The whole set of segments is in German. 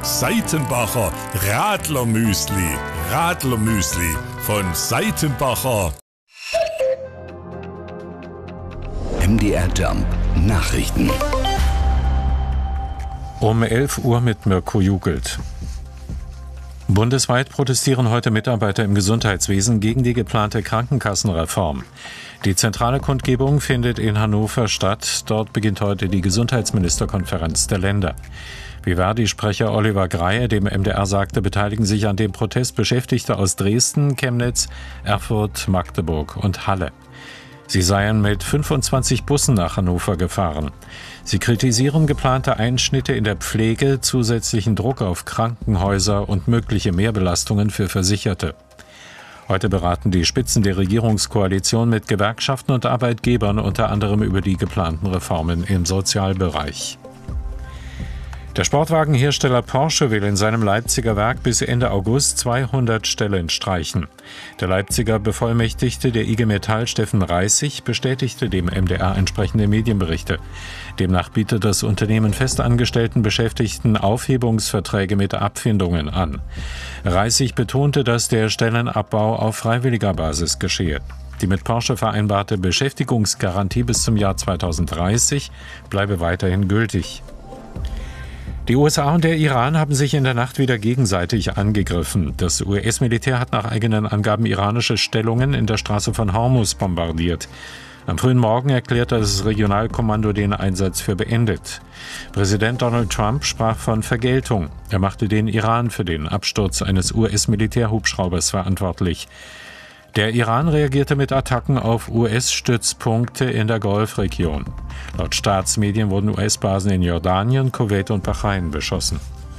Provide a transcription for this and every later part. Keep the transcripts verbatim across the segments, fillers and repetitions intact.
Seitenbacher Radlermüsli. Radlermüsli von Seitenbacher. M D R Jump Nachrichten. Um elf Uhr mit Mirko Jugelt. Bundesweit protestieren heute Mitarbeiter im Gesundheitswesen gegen die geplante Krankenkassenreform. Die zentrale Kundgebung findet in Hannover statt. Dort beginnt heute die Gesundheitsministerkonferenz der Länder. Wie Verdi-Sprecher Oliver Greie dem M D R sagte, beteiligen sich an dem Protest Beschäftigte aus Dresden, Chemnitz, Erfurt, Magdeburg und Halle. Sie seien mit fünfundzwanzig Bussen nach Hannover gefahren. Sie kritisieren geplante Einschnitte in der Pflege, zusätzlichen Druck auf Krankenhäuser und mögliche Mehrbelastungen für Versicherte. Heute beraten die Spitzen der Regierungskoalition mit Gewerkschaften und Arbeitgebern unter anderem über die geplanten Reformen im Sozialbereich. Der Sportwagenhersteller Porsche will in seinem Leipziger Werk bis Ende August zweihundert Stellen streichen. Der Leipziger Bevollmächtigte der I G Metall Steffen Reissig bestätigte dem M D R entsprechende Medienberichte. Demnach bietet das Unternehmen festangestellten Beschäftigten Aufhebungsverträge mit Abfindungen an. Reissig betonte, dass der Stellenabbau auf freiwilliger Basis geschehe. Die mit Porsche vereinbarte Beschäftigungsgarantie bis zum Jahr zweitausenddreißig bleibe weiterhin gültig. Die U S A und der Iran haben sich in der Nacht wieder gegenseitig angegriffen. Das U S-Militär hat nach eigenen Angaben iranische Stellungen in der Straße von Hormuz bombardiert. Am frühen Morgen erklärte das Regionalkommando den Einsatz für beendet. Präsident Donald Trump sprach von Vergeltung. Er machte den Iran für den Absturz eines U S-Militärhubschraubers verantwortlich. Der Iran reagierte mit Attacken auf U S-Stützpunkte in der Golfregion. Laut Staatsmedien wurden U S-Basen in Jordanien, Kuwait und Bahrain beschossen.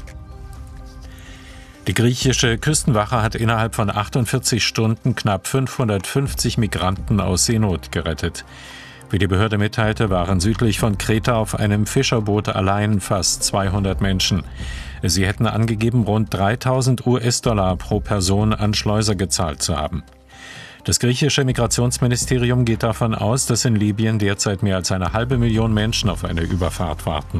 Die griechische Küstenwache hat innerhalb von achtundvierzig Stunden knapp fünfhundertfünfzig Migranten aus Seenot gerettet. Wie die Behörde mitteilte, waren südlich von Kreta auf einem Fischerboot allein fast zweihundert Menschen. Sie hätten angegeben, rund dreitausend U S-Dollar pro Person an Schleuser gezahlt zu haben. Das griechische Migrationsministerium geht davon aus, dass in Libyen derzeit mehr als eine halbe Million Menschen auf eine Überfahrt warten.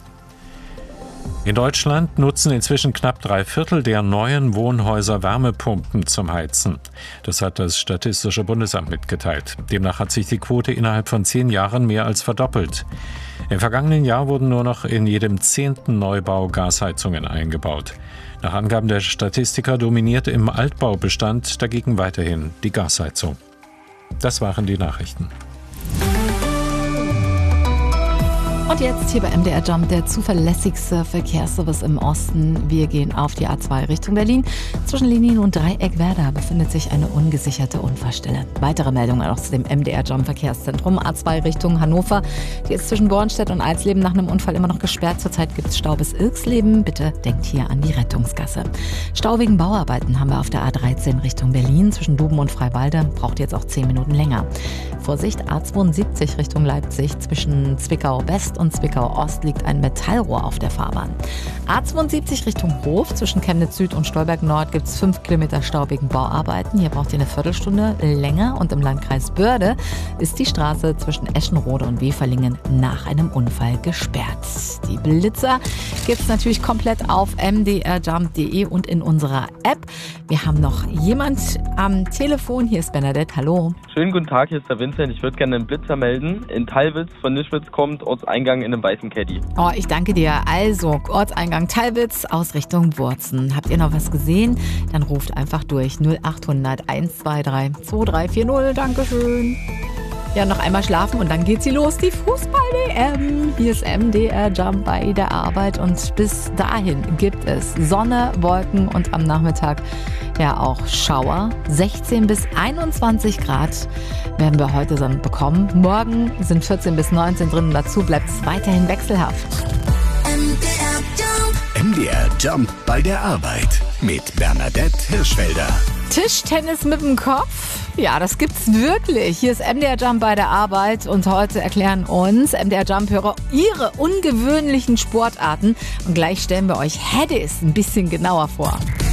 In Deutschland nutzen inzwischen knapp drei Viertel der neuen Wohnhäuser Wärmepumpen zum Heizen. Das hat das Statistische Bundesamt mitgeteilt. Demnach hat sich die Quote innerhalb von zehn Jahren mehr als verdoppelt. Im vergangenen Jahr wurden nur noch in jedem zehnten Neubau Gasheizungen eingebaut. Nach Angaben der Statistiker dominiert im Altbaubestand dagegen weiterhin die Gasheizung. Das waren die Nachrichten. Und jetzt hier bei M D R Jump der zuverlässigste Verkehrsservice im Osten. Wir gehen auf die A zwei Richtung Berlin. Zwischen Lenin und Dreieck-Werder befindet sich eine ungesicherte Unfallstelle. Weitere Meldungen auch zu dem M D R Jump Verkehrszentrum. A zwei Richtung Hannover. Die ist zwischen Bornstedt und Alsleben nach einem Unfall immer noch gesperrt. Zurzeit gibt es Stau bis Ilksleben. Bitte denkt hier an die Rettungsgasse. Stau wegen Bauarbeiten haben wir auf der A dreizehn Richtung Berlin. Zwischen Duben und Freiwalde braucht jetzt auch zehn Minuten länger. Vorsicht, A zweiundsiebzig Richtung Leipzig. Zwischen Zwickau West und Zwickau Ost liegt ein Metallrohr auf der Fahrbahn. A zweiundsiebzig Richtung Hof. Zwischen Chemnitz Süd und Stolberg Nord gibt es fünf Kilometer Stau wegen Bauarbeiten. Hier braucht ihr eine Viertelstunde länger. Und im Landkreis Börde ist die Straße zwischen Eschenrode und Weferlingen nach einem Unfall gesperrt. Die Blitzer gibt es natürlich komplett auf m d r jump punkt d e und in unserer App. Wir haben noch jemand am Telefon. Hier ist Bernadette. Hallo. Schönen guten Tag, hier ist der Vincent. Ich würde gerne einen Blitzer melden. In Teilwitz von Nischwitz kommt Ortseingang in einem weißen Caddy. Oh, ich danke dir. Also, Ortseingang Teilwitz, Ausrichtung Wurzen. Habt ihr noch was gesehen? Dann ruft einfach durch null achthundert eins zwei drei zwei drei vier null. Dankeschön. Ja, noch einmal schlafen und dann geht sie los, die Fußball-W M. Hier ist M D R Jump bei der Arbeit und bis dahin gibt es Sonne, Wolken und am Nachmittag ja auch Schauer. sechzehn bis einundzwanzig Grad werden wir heute dann bekommen. Morgen sind vierzehn bis neunzehn drin und dazu bleibt es weiterhin wechselhaft. M D R Jump bei der Arbeit mit Bernadette Hirschfelder. Tischtennis mit dem Kopf? Ja, das gibt's wirklich. Hier ist M D R Jump bei der Arbeit und heute erklären uns M D R Jump-Hörer ihre ungewöhnlichen Sportarten und gleich stellen wir euch Haddis ein bisschen genauer vor.